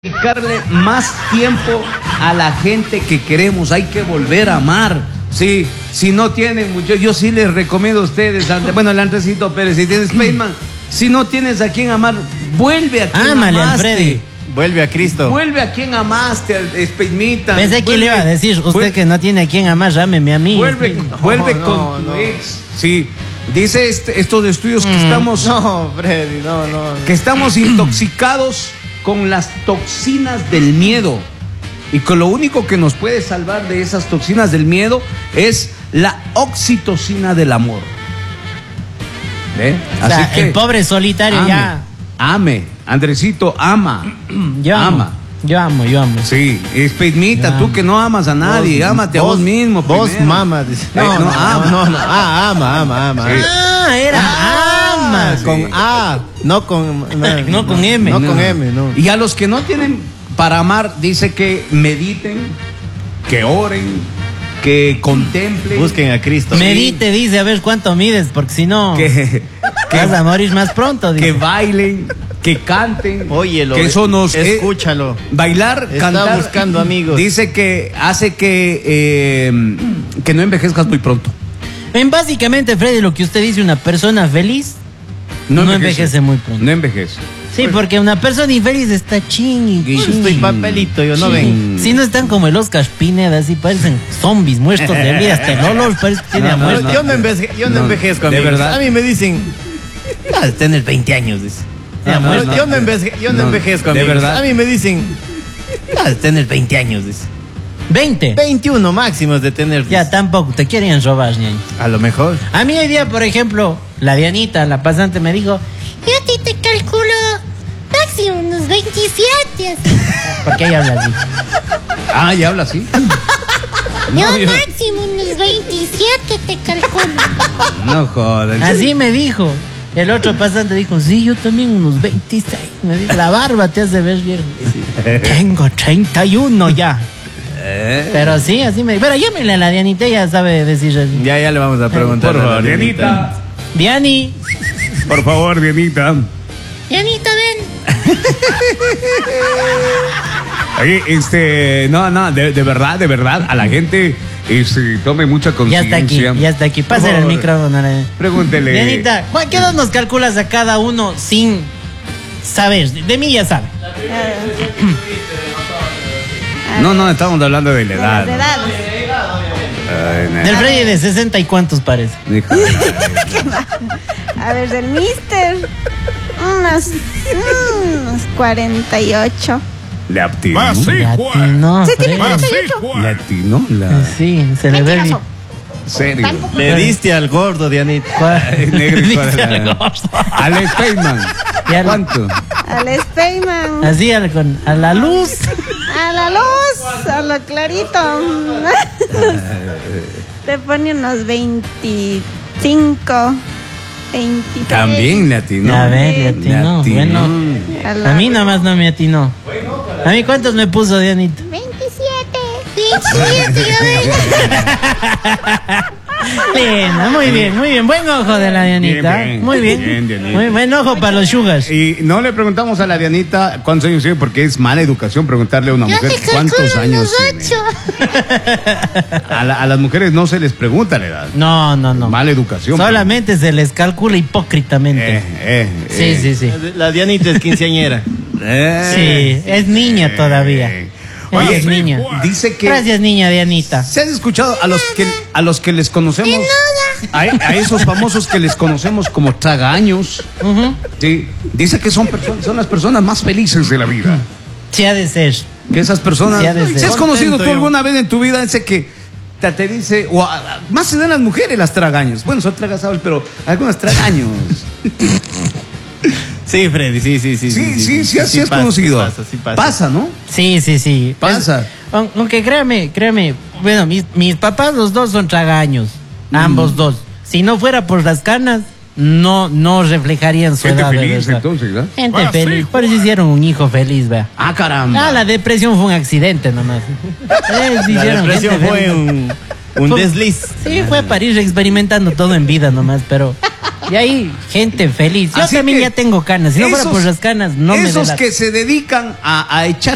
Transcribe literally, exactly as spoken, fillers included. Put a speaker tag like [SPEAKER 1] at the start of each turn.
[SPEAKER 1] Dedicarle más tiempo a la gente que queremos, hay que volver a amar. Sí, si no tienen mucho, yo sí les recomiendo a ustedes, bueno, el Andresito Pérez, si tienes Spaceman, si no tienes a quien amar, vuelve a quien
[SPEAKER 2] Ámale,
[SPEAKER 1] amaste.
[SPEAKER 2] Alfredi.
[SPEAKER 3] Vuelve a Cristo.
[SPEAKER 1] Vuelve a quien amaste, Spacemita.
[SPEAKER 2] Pensé que le iba a decir, usted
[SPEAKER 1] vuelve,
[SPEAKER 2] que no tiene a quien amar, llámeme a mí.
[SPEAKER 1] Vuelve,
[SPEAKER 3] No,
[SPEAKER 1] vuelve
[SPEAKER 3] no,
[SPEAKER 1] con
[SPEAKER 3] no.
[SPEAKER 1] tu ex. Sí, dice este, estos estudios que
[SPEAKER 2] Mm.
[SPEAKER 1] estamos,
[SPEAKER 3] No, Freddy, no, no.
[SPEAKER 1] que estamos intoxicados con las toxinas del miedo. Y con lo único que nos puede salvar de esas toxinas del miedo es la oxitocina del amor. ¿Ve?
[SPEAKER 2] O sea, el pobre solitario
[SPEAKER 1] ame,
[SPEAKER 2] ya.
[SPEAKER 1] Ame, Andresito, ama.
[SPEAKER 2] Yo amo.
[SPEAKER 1] ama.
[SPEAKER 2] Yo amo, yo amo.
[SPEAKER 1] Sí, Spacemita, tú que no amas a nadie,
[SPEAKER 3] Vos-
[SPEAKER 1] ámate a vos mismo.
[SPEAKER 3] Vos
[SPEAKER 1] primero.
[SPEAKER 3] mamas. dice.
[SPEAKER 1] Eh,
[SPEAKER 3] No,
[SPEAKER 1] no,
[SPEAKER 3] no,
[SPEAKER 1] ama.
[SPEAKER 3] no, no. Ah, ama, ama, ama.
[SPEAKER 1] Sí.
[SPEAKER 2] Ah, era ama.
[SPEAKER 1] sí.
[SPEAKER 3] Con A, no con
[SPEAKER 2] No con M.
[SPEAKER 3] No,
[SPEAKER 1] No.
[SPEAKER 3] con M, no.
[SPEAKER 1] Y a los que no tienen para amar, dice que mediten, que oren, que contemplen.
[SPEAKER 3] Busquen a Cristo.
[SPEAKER 2] Medite, dice, a ver cuánto mides, porque si no,
[SPEAKER 1] que,
[SPEAKER 2] vas a morir más pronto.
[SPEAKER 1] que
[SPEAKER 2] Dice.
[SPEAKER 1] bailen, que canten.
[SPEAKER 3] Óyelo,
[SPEAKER 1] que eso nos eh,
[SPEAKER 3] escúchalo.
[SPEAKER 1] bailar,
[SPEAKER 3] Está
[SPEAKER 1] cantar.
[SPEAKER 3] buscando amigos.
[SPEAKER 1] Dice que hace que eh, que no envejezcas muy pronto.
[SPEAKER 2] En básicamente, Freddy, lo que usted dice, una persona feliz no, envejece muy pronto.
[SPEAKER 1] No envejece.
[SPEAKER 2] Sí, porque una persona infeliz está ching y
[SPEAKER 3] Yo
[SPEAKER 2] ching.
[SPEAKER 3] estoy papelito, yo no
[SPEAKER 2] Sí.
[SPEAKER 3] ven.
[SPEAKER 2] Si no están como el Oscar Pineda, así parecen zombies muertos de vida. Hasta el olor parece que tiene
[SPEAKER 1] No,
[SPEAKER 2] a
[SPEAKER 1] no,
[SPEAKER 2] muerto.
[SPEAKER 3] Yo, yo no, enveje- yo no,
[SPEAKER 1] No,
[SPEAKER 3] envejezco,
[SPEAKER 1] de
[SPEAKER 3] amigos.
[SPEAKER 1] verdad.
[SPEAKER 3] A mí me dicen, ah, tener veinte años, dice.
[SPEAKER 2] Ya,
[SPEAKER 3] No,
[SPEAKER 2] pues,
[SPEAKER 3] yo no, enveje- yo no,
[SPEAKER 1] No,
[SPEAKER 3] envejezco,
[SPEAKER 1] de
[SPEAKER 3] amigos.
[SPEAKER 1] verdad.
[SPEAKER 3] A mí me dicen, ah, tener veinte años, dice.
[SPEAKER 2] veinte.
[SPEAKER 3] veintiuno máximos de tener.
[SPEAKER 2] Ya,
[SPEAKER 3] dice.
[SPEAKER 2] tampoco. Te quieren robar, ñaño.
[SPEAKER 3] A lo mejor.
[SPEAKER 2] A mí hoy día, por ejemplo, la Dianita, la pasante, me dijo, yo a ti te calculo máximo unos veintisiete. ¿Por qué ella habla así?
[SPEAKER 1] Ah, ya habla así.
[SPEAKER 4] Yo
[SPEAKER 1] yo-
[SPEAKER 4] máximo unos veintisiete te calculo.
[SPEAKER 1] No jodas.
[SPEAKER 2] Así me dijo. El otro pasante dijo, sí, yo también unos veintiséis. Me dijo, la barba te hace ver viejo. Tengo treinta y uno ya.
[SPEAKER 1] Eh.
[SPEAKER 2] Pero sí, así me dijo. Pero llámenle a la Dianita, ella sabe decir así.
[SPEAKER 3] Ya, ya le vamos a preguntar.
[SPEAKER 1] Por
[SPEAKER 3] a la
[SPEAKER 1] favor, Dianita.
[SPEAKER 2] Diani,
[SPEAKER 1] Por favor, Dianita.
[SPEAKER 4] Dianita, ven.
[SPEAKER 1] Oye, este, no, no, de, de verdad, de verdad, a la gente, este, tome mucha
[SPEAKER 2] ya
[SPEAKER 1] conciencia.
[SPEAKER 2] está aquí, ya está aquí. Pásale
[SPEAKER 1] Por
[SPEAKER 2] el
[SPEAKER 1] favor,
[SPEAKER 2] micrófono. a la-
[SPEAKER 1] Pregúntele.
[SPEAKER 2] Dianita, ¿cuál- ¿qué edad nos calculas a cada uno sin saber? De mí ya sabe.
[SPEAKER 1] No, no, estamos hablando de la edad.
[SPEAKER 4] De edades.
[SPEAKER 1] Ay, no.
[SPEAKER 2] Del Freddy de sesenta y cuántos parece.
[SPEAKER 1] Hijo.
[SPEAKER 4] A ver, del mister. Unos, unos cuarenta y ocho.
[SPEAKER 1] Le atinó.
[SPEAKER 2] Latino,
[SPEAKER 4] Sí, tiene
[SPEAKER 2] Freddy.
[SPEAKER 4] cuarenta y ocho.
[SPEAKER 1] Le atinó la...
[SPEAKER 2] Sí, se le ve bien.
[SPEAKER 4] Mentiroso.
[SPEAKER 1] Serio.
[SPEAKER 3] Le diste al gordo, Dianita.
[SPEAKER 2] ¿Cuál?
[SPEAKER 1] Ay, negro, hijo de
[SPEAKER 2] Dice
[SPEAKER 1] la-
[SPEAKER 2] al gordo.
[SPEAKER 1] Al Spaceman.
[SPEAKER 2] Ya lo-
[SPEAKER 1] ¿Cuánto?
[SPEAKER 4] Al Spayman.
[SPEAKER 2] Así al- con- a la luz.
[SPEAKER 4] A la luz. A lo clarito. Te pone unos veinticinco. veintiséis.
[SPEAKER 1] También le atinó.
[SPEAKER 2] A ver, le
[SPEAKER 1] Le
[SPEAKER 2] atinó.
[SPEAKER 1] atinó.
[SPEAKER 2] Bueno,
[SPEAKER 4] A, la-
[SPEAKER 2] a mí nada más no me atinó. ¿A mí cuántos me puso, Dianita?
[SPEAKER 4] veintisiete. veintisiete, ya ven.
[SPEAKER 2] Linda, muy bien, muy bien. Buen ojo de la Dianita.
[SPEAKER 1] Bien, bien.
[SPEAKER 2] Muy bien.
[SPEAKER 1] Bien, Dianita.
[SPEAKER 2] Muy buen ojo para los sugars.
[SPEAKER 1] Y no le preguntamos a la Dianita cuántos años tiene, porque es mala educación preguntarle a una
[SPEAKER 4] Yo
[SPEAKER 1] mujer
[SPEAKER 4] te
[SPEAKER 1] cuántos
[SPEAKER 4] calculo
[SPEAKER 1] años
[SPEAKER 4] unos
[SPEAKER 1] tiene.
[SPEAKER 4] ocho.
[SPEAKER 1] A, la- a las mujeres no se les pregunta la edad.
[SPEAKER 2] No, no, no.
[SPEAKER 1] Mala educación.
[SPEAKER 2] Solamente se les calcula hipócritamente.
[SPEAKER 1] Eh, eh,
[SPEAKER 2] Sí,
[SPEAKER 1] eh.
[SPEAKER 2] sí, sí.
[SPEAKER 3] La Dianita es quinceañera.
[SPEAKER 1] Eh.
[SPEAKER 2] Sí, es niña todavía.
[SPEAKER 1] Eh.
[SPEAKER 2] Ella
[SPEAKER 1] Oye,
[SPEAKER 2] es niña.
[SPEAKER 1] dice que...
[SPEAKER 2] Gracias, niña Dianita.
[SPEAKER 1] ¿Se has escuchado a los que a los que les conocemos? A, a esos famosos que les conocemos como tragaños.
[SPEAKER 2] Ujú.
[SPEAKER 1] Sí. Dice que son personas, son las personas más felices de la vida.
[SPEAKER 2] Sí ha de ser.
[SPEAKER 1] Que esas personas.
[SPEAKER 2] Sí, ha de ser.
[SPEAKER 1] ¿Si has conocido
[SPEAKER 3] Contento
[SPEAKER 1] tú
[SPEAKER 3] yo.
[SPEAKER 1] alguna vez en tu vida ese que te, te dice, o a- a- más se dan las mujeres las tragaños? Bueno, son tragasables, pero algunas tragaños.
[SPEAKER 3] Sí, Freddy, sí, sí, sí.
[SPEAKER 1] Sí, sí, sí, sí, has
[SPEAKER 3] pasa,
[SPEAKER 1] conocido.
[SPEAKER 3] sí pasa, sí pasa.
[SPEAKER 1] Pasa, ¿no?
[SPEAKER 2] Sí, sí, sí.
[SPEAKER 1] Pasa.
[SPEAKER 2] Es- aun- aunque créame, créame. Bueno, mis, mis papás los dos son tragaños.
[SPEAKER 1] Mm.
[SPEAKER 2] Ambos dos. Si no fuera por las canas, no, no reflejarían su
[SPEAKER 1] Gente
[SPEAKER 2] edad. de
[SPEAKER 1] feliz,
[SPEAKER 2] verdad.
[SPEAKER 1] entonces, ¿verdad?
[SPEAKER 2] Gente feliz. Por eso hicieron un hijo feliz, vea.
[SPEAKER 1] Ah, caramba.
[SPEAKER 2] Ah, la depresión fue un accidente nomás. Ellos
[SPEAKER 3] La
[SPEAKER 2] hicieron
[SPEAKER 3] depresión
[SPEAKER 2] gente
[SPEAKER 3] fue
[SPEAKER 2] feliz.
[SPEAKER 3] un, un
[SPEAKER 2] Fue-
[SPEAKER 3] desliz.
[SPEAKER 2] Sí, fue a París experimentando todo en vida nomás, pero Y hay gente feliz. Yo
[SPEAKER 1] Así
[SPEAKER 2] también
[SPEAKER 1] que
[SPEAKER 2] ya tengo canas. Si no fuera
[SPEAKER 1] esos-
[SPEAKER 2] por las canas, no me
[SPEAKER 1] Esos
[SPEAKER 2] da la-
[SPEAKER 1] que se dedican a, a echar